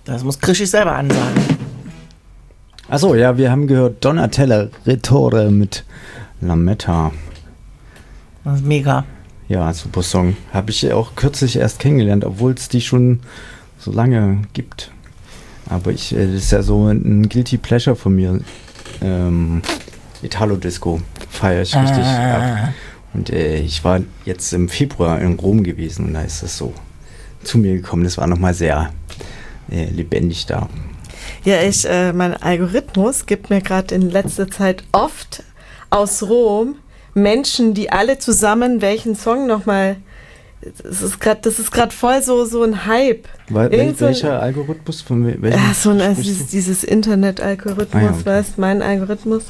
Das muss Krischi selber ansagen. Achso, ja, wir haben gehört Donatella Rettore mit Lametta. Das ist mega. Ja, super Song. Habe ich auch kürzlich erst kennengelernt, obwohl es die schon so lange gibt. Aber das ist ja so ein Guilty Pleasure von mir. Italo-Disco feiere ich richtig ab. Und ich war jetzt im Februar in Rom gewesen und da ist das so zu mir gekommen. Das war nochmal sehr lebendig da. Ja, mein Algorithmus gibt mir gerade in letzter Zeit oft aus Rom Menschen, die alle zusammen welchen Song nochmal. Das ist gerade voll so ein Hype. Welcher Algorithmus? Von welchem? Ja, dieses Internet-Algorithmus, weißt, mein Algorithmus.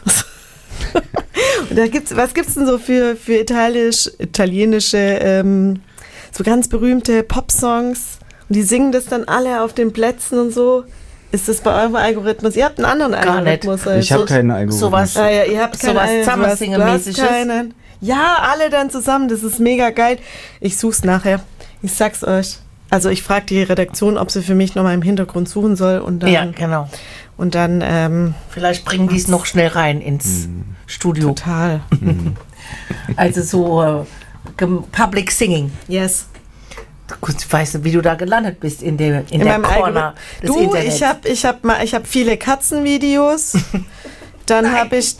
Und was gibt's denn so für italienische, so ganz berühmte Popsongs? Und die singen das dann alle auf den Plätzen und so. Ist das bei eurem Algorithmus? Ihr habt einen anderen Algorithmus. Ich habe keinen Algorithmus. Sowas, ihr habt sowas Summer-Singer-mäßiges. Ja, alle dann zusammen. Das ist mega geil. Ich such's nachher. Ich sag's euch. Also ich frage die Redaktion, ob sie für mich nochmal im Hintergrund suchen soll. Und dann, ja, genau. Und dann... vielleicht bringen die es noch schnell rein ins Studio. Total. Also so Public Singing. Yes. Ich weiß nicht, wie du da gelandet bist in der Corner des Internets. Ich hab viele Katzenvideos. Dann habe ich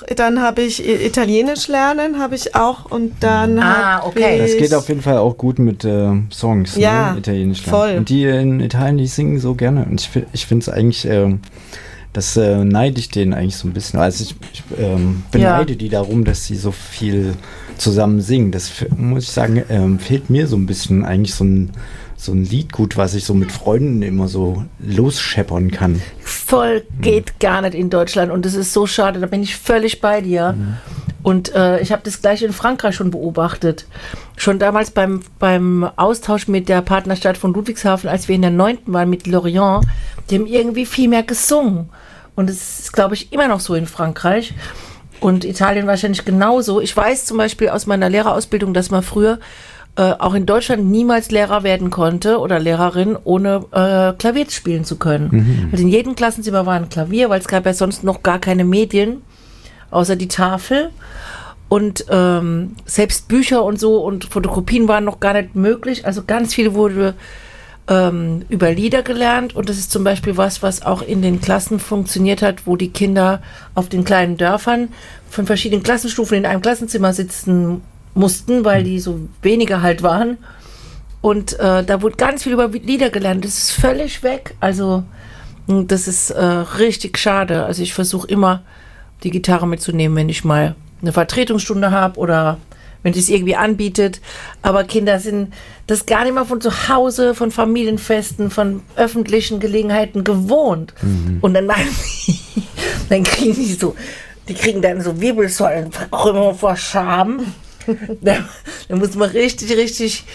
Italienisch lernen, habe ich auch. Und dann okay. Das geht auf jeden Fall auch gut mit Songs, ja, ne? Italienisch lernen. Voll. Und die in Italien, die singen so gerne. Und ich finde es eigentlich, das neide ich denen eigentlich so ein bisschen. Also ich beneide die darum, dass sie so viel zusammen singen. Das muss ich sagen, fehlt mir so ein bisschen eigentlich so ein Liedgut, was ich so mit Freunden immer so losscheppern kann. Voll geht gar nicht in Deutschland und das ist so schade, da bin ich völlig bei dir. Und ich habe das gleich in Frankreich schon beobachtet. Schon damals beim Austausch mit der Partnerstadt von Ludwigshafen, als wir in der 9. waren mit Lorient, die haben irgendwie viel mehr gesungen. Und es ist, glaube ich, immer noch so in Frankreich. Und Italien wahrscheinlich genauso. Ich weiß zum Beispiel aus meiner Lehrerausbildung, dass man früher auch in Deutschland niemals Lehrer werden konnte oder Lehrerin, ohne Klavier spielen zu können. Also in jedem Klassenzimmer war ein Klavier, weil es gab ja sonst noch gar keine Medien, außer die Tafel. Und selbst Bücher und so und Fotokopien waren noch gar nicht möglich. Also ganz viel wurde über Lieder gelernt. Und das ist zum Beispiel was auch in den Klassen funktioniert hat, wo die Kinder auf den kleinen Dörfern von verschiedenen Klassenstufen in einem Klassenzimmer sitzen mussten, weil die so weniger halt waren. Und da wurde ganz viel über Lieder gelernt. Das ist völlig weg. Also das ist richtig schade. Also ich versuche immer, die Gitarre mitzunehmen, wenn ich mal eine Vertretungsstunde habe oder wenn es irgendwie anbietet. Aber Kinder sind das gar nicht mal von zu Hause, von Familienfesten, von öffentlichen Gelegenheiten gewohnt. Und dann dann kriegen die kriegen dann so Wirbelsäulen, auch immer vor Scham. Da muss man richtig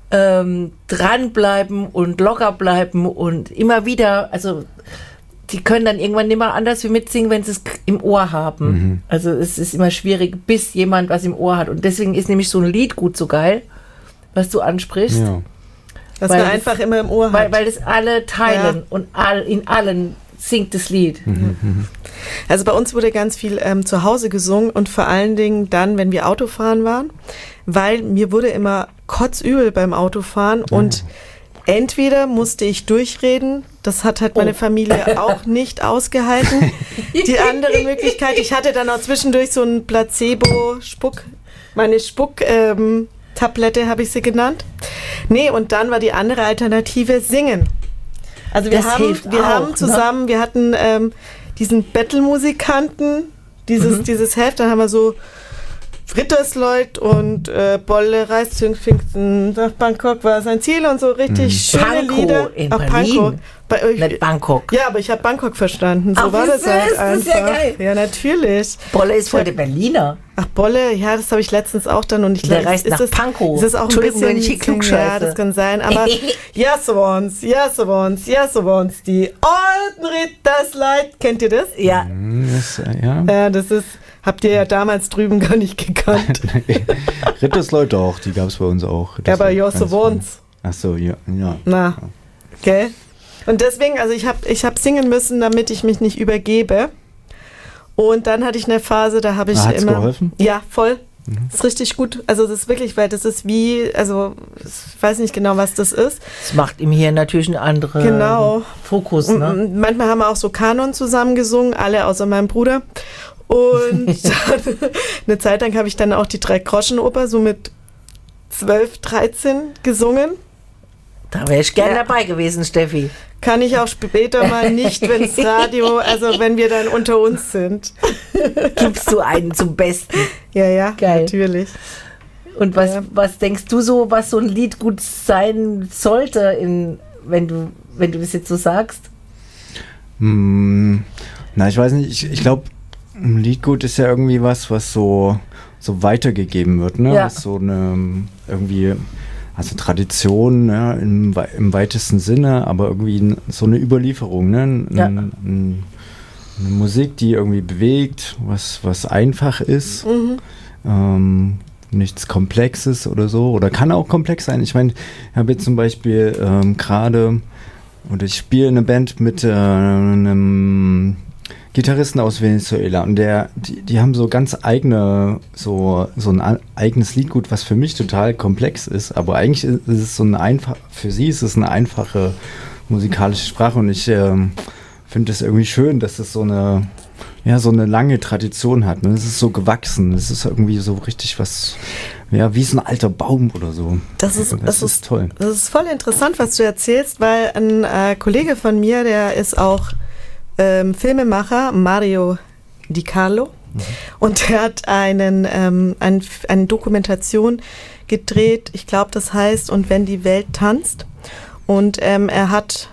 dranbleiben und locker bleiben und immer wieder, also die können dann irgendwann nicht mehr anders wie mitsingen, wenn sie es im Ohr haben. Also es ist immer schwierig, bis jemand was im Ohr hat. Und deswegen ist nämlich so ein Lied gut so geil, was du ansprichst. Ja. Was man einfach immer im Ohr hat. Weil das alle teilen und in allen singt das Lied. Also bei uns wurde ganz viel zu Hause gesungen und vor allen Dingen dann, wenn wir Autofahren waren, weil mir wurde immer kotzübel beim Autofahren und entweder musste ich durchreden, das hat halt meine Familie auch nicht ausgehalten. Die andere Möglichkeit, ich hatte dann auch zwischendurch so ein meine Spuck-Tablette habe ich sie genannt. Nee, und dann war die andere Alternative Singen. Also wir haben zusammen, wir hatten diesen Battle-Musikanten, dieses Heft, dann haben wir so Rittersleut und Bolle reist zu Pfingsten nach Bangkok war sein Ziel und so richtig schöne Pankow Lieder. In auch Berlin. Pankow. Bei euch, Nicht Bangkok. Ja, aber ich habe Bangkok verstanden. So Ach, war wie das halt süß, einfach. das ist ja geil. Ja, natürlich. Bolle ist voll der Berliner. Ach, Bolle, ja, das habe ich letztens auch dann und ich Der glaube, reist nach Pankow. Ist das auch ein Entschuldigung, bisschen, wenn ich hier klugscheiße. ja, das kann sein, aber yes, once, die alten Rittersleut, kennt ihr das? Ja. Ja. Das ist, habt ihr ja damals drüben gar nicht gekannt. Rittersleute auch, die gab es bei uns auch. Ja, aber Josse Wons. Ach so, ja. Na, gell? Und deswegen, also ich hab singen müssen, damit ich mich nicht übergebe. Und dann hatte ich eine Phase, da habe ich Hat's geholfen? Ja, voll. Das ist richtig gut. Also das ist wirklich, weil das ist wie, also ich weiß nicht genau, was das ist. Das macht ihm hier natürlich einen anderen Fokus. Ne? Manchmal haben wir auch so Kanon zusammen gesungen, alle außer meinem Bruder. Und dann, eine Zeit lang habe ich dann auch die Drei-Groschen-Oper so mit 12, 13 gesungen. Da wäre ich gerne dabei gewesen, Steffi. Kann ich auch später mal nicht, wenn das Radio, also wenn wir dann unter uns sind. Gibst du einen zum Besten. Ja, geil. Natürlich. Und was denkst du so, was so ein Lied gut sein sollte, wenn du das jetzt so sagst? Na, ich weiß nicht, ich glaube, ein Liedgut ist ja irgendwie was so weitergegeben wird, ne? Ja. Was so eine irgendwie, also Tradition, ja, im weitesten Sinne, aber irgendwie so eine Überlieferung, ne? Eine Musik, die irgendwie bewegt, was einfach ist, nichts Komplexes oder so, oder kann auch komplex sein. Ich meine, ich habe jetzt zum Beispiel ich spiele in einer Band mit einem Gitarristen aus Venezuela und die haben so ganz eigene, so ein eigenes Liedgut, was für mich total komplex ist, aber eigentlich ist es für sie ist es eine einfache musikalische Sprache und ich finde es irgendwie schön, dass es so eine lange Tradition hat. Ne? Es ist so gewachsen, es ist irgendwie so richtig was, ja, wie so ein alter Baum oder so. Das ist toll. Das ist voll interessant, was du erzählst, weil ein Kollege von mir, der ist auch Filmemacher, Mario Di Carlo, und der hat eine Dokumentation gedreht, ich glaube, das heißt "Und wenn die Welt tanzt", und er hat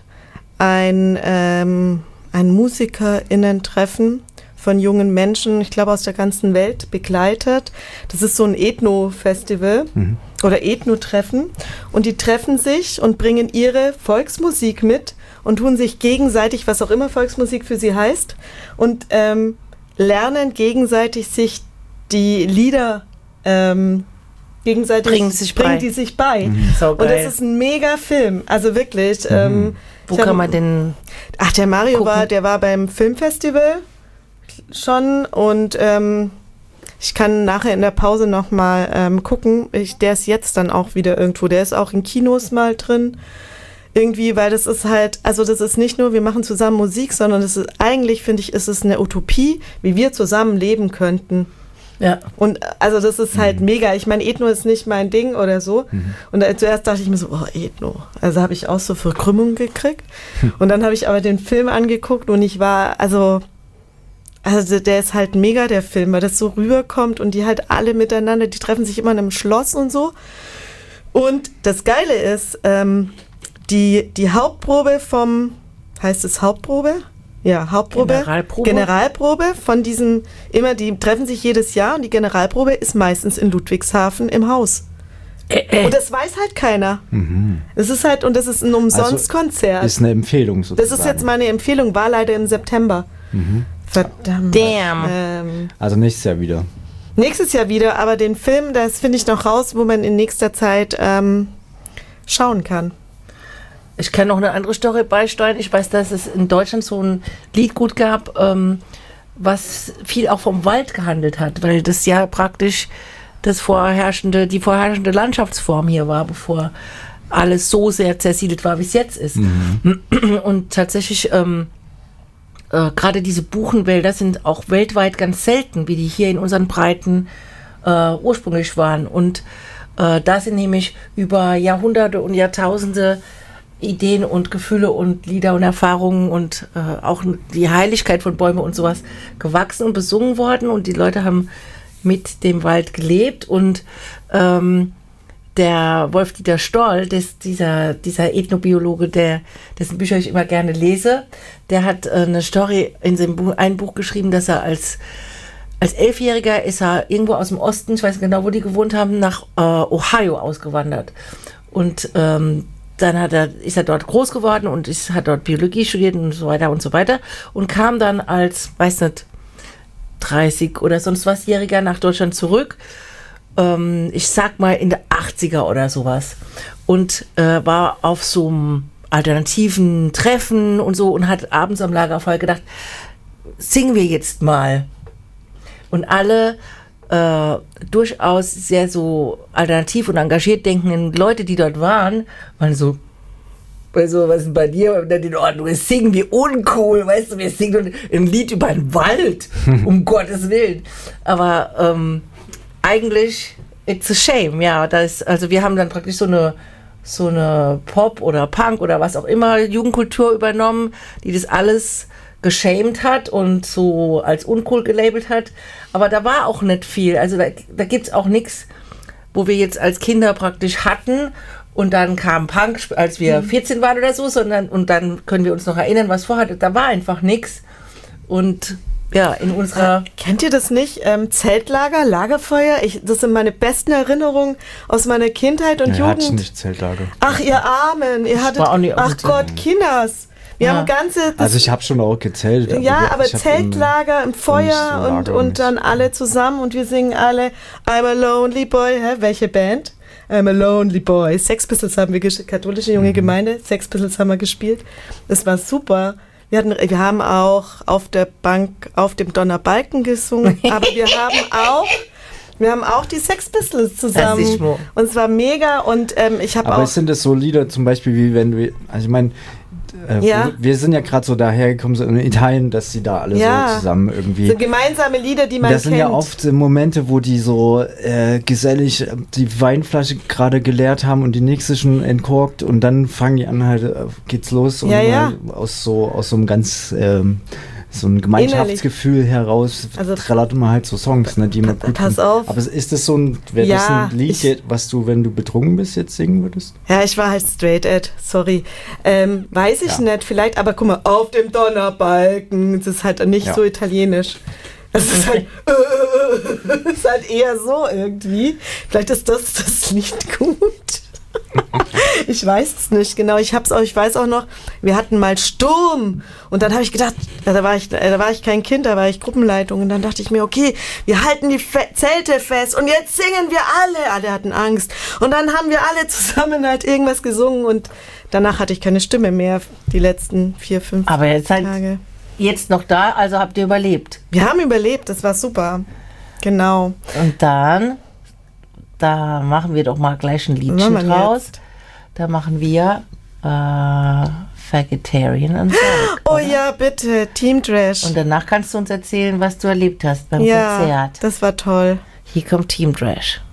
ein MusikerInnen-Treffen von jungen Menschen, ich glaube aus der ganzen Welt, begleitet. Das ist so ein Ethno-Festival oder Ethno-Treffen, und die treffen sich und bringen ihre Volksmusik mit und tun sich gegenseitig, was auch immer Volksmusik für sie heißt, und lernen gegenseitig sich die Lieder gegenseitig bringen die sich bei. So und das ist ein mega Film, also wirklich. Wo kann man denn? Ach, der Mario war beim Filmfestival schon, und ich kann nachher in der Pause noch mal gucken. Der ist jetzt dann auch wieder irgendwo. Der ist auch in Kinos mal drin. Irgendwie, weil das ist halt, also das ist nicht nur, wir machen zusammen Musik, sondern das ist eigentlich, finde ich, ist es eine Utopie, wie wir zusammen leben könnten. Ja. Und also das ist halt mega. Ich meine, Ethno ist nicht mein Ding oder so. Und zuerst dachte ich mir so, Ethno. Also habe ich auch so Verkrümmung gekriegt. Und dann habe ich aber den Film angeguckt und ich war, also der ist halt mega, der Film, weil das so rüberkommt und die halt alle miteinander, die treffen sich immer in einem Schloss und so. Und das Geile ist, die Hauptprobe heißt es Hauptprobe? Ja, Hauptprobe. Generalprobe von diesen, die treffen sich jedes Jahr, und die Generalprobe ist meistens in Ludwigshafen im Haus. Und das weiß halt keiner. Das ist halt, und das ist ein Umsonstkonzert. Ist eine Empfehlung sozusagen. Das ist jetzt meine Empfehlung, war leider im September. Verdammt. Damn. Also nächstes Jahr wieder. Nächstes Jahr wieder, aber den Film, das finde ich noch raus, wo man in nächster Zeit schauen kann. Ich kann noch eine andere Story beisteuern. Ich weiß, dass es in Deutschland so ein Liedgut gab, was viel auch vom Wald gehandelt hat, weil das ja praktisch die vorherrschende Landschaftsform hier war, bevor alles so sehr zersiedelt war, wie es jetzt ist. Und tatsächlich gerade diese Buchenwälder sind auch weltweit ganz selten, wie die hier in unseren Breiten ursprünglich waren. Und da sind nämlich über Jahrhunderte und Jahrtausende Ideen und Gefühle und Lieder und Erfahrungen und auch die Heiligkeit von Bäumen und sowas gewachsen und besungen worden, und die Leute haben mit dem Wald gelebt. Und der Wolf-Dieter Storl, dieser Ethnobiologe, dessen Bücher ich immer gerne lese, der hat eine Story in ein Buch geschrieben, dass er als 11-Jähriger ist er irgendwo aus dem Osten, ich weiß nicht genau, wo die gewohnt haben, nach Ohio ausgewandert. Und dann ist er dort groß geworden und hat dort Biologie studiert und so weiter und kam dann als, 30 oder sonst was-Jähriger nach Deutschland zurück. Ich sag mal in der 80er oder sowas. Und war auf so einem alternativen Treffen und so und hat abends am Lagerfeuer gedacht, singen wir jetzt mal. Und alle durchaus sehr so alternativ und engagiert denkenden Leute, die dort waren so, weißt du, was ist denn bei dir in Ordnung? Wir singen wie uncool, weißt du, wir singen ein Lied über den Wald, um Gottes Willen. Aber eigentlich, it's a shame, ja. Also wir haben dann praktisch so eine Pop oder Punk oder was auch immer Jugendkultur übernommen, die das alles geschämt hat und so als uncool gelabelt hat. Aber da war auch nicht viel. Also da gibt es auch nichts, wo wir jetzt als Kinder praktisch hatten und dann kam Punk, als wir 14 waren oder so, und dann können wir uns noch erinnern, was vorhatte. Da war einfach nichts. Und ja, in unserer... Kennt ihr das nicht? Zeltlager, Lagerfeuer? Das sind meine besten Erinnerungen aus meiner Kindheit und Jugend. Hat's nicht Zeltlager. Ach, ihr Armen. Ihr hattet... Ach Gott, Kinders. Wir haben ganze... Also ich habe schon auch gezeltet. Aber Zeltlager im Feuer und dann alle zusammen und wir singen alle I'm a Lonely Boy. Hä? Welche Band? I'm a Lonely Boy. Sex Pistols haben wir katholische junge Gemeinde. Sex Pistols haben wir gespielt. Das war super. Wir haben auch auf der Bank auf dem Donnerbalken gesungen, aber wir haben auch die Sex Pistols zusammen. Und es war mega und ich habe auch... Aber sind das so Lieder zum Beispiel, wie wenn wir... Also ich meine... Wir sind ja gerade so dahergekommen, so in Italien, dass sie da alle so zusammen irgendwie... So gemeinsame Lieder, die man kennt. Das sind ja oft Momente, wo die so gesellig die Weinflasche gerade geleert haben und die nächste schon entkorkt und dann fangen die an, halt geht's los und aus so einem ganz... so ein Gemeinschaftsgefühl heraus trällert man halt so Songs, ne, die man gut Pass auf. Aber ist das so wäre das ein Lied, was du, wenn du betrunken bist, jetzt singen würdest? Ja, ich war halt straight Ed, sorry. Weiß ich nicht, vielleicht, aber guck mal, auf dem Donnerbalken, das ist halt nicht so italienisch. Das ist halt, ist halt eher so irgendwie. Vielleicht ist das Lied gut. Ich weiß es nicht genau. Ich weiß auch noch, wir hatten mal Sturm und dann habe ich gedacht, da war ich kein Kind, da war ich Gruppenleitung und dann dachte ich mir, okay, wir halten die Zelte fest und jetzt singen wir alle hatten Angst und dann haben wir alle zusammen halt irgendwas gesungen und danach hatte ich keine Stimme mehr, die letzten 4-5 Aber jetzt Tage. Halt jetzt noch da, also habt ihr überlebt? Wir haben überlebt, das war super. Genau. Und dann... Da machen wir doch mal gleich ein Liedchen draus. Jetzt? Da machen wir Vegetarian and Salad. Oh ja, bitte, Team Trash. Und danach kannst du uns erzählen, was du erlebt hast beim Konzert. Ja, das war toll. Hier kommt Team Trash.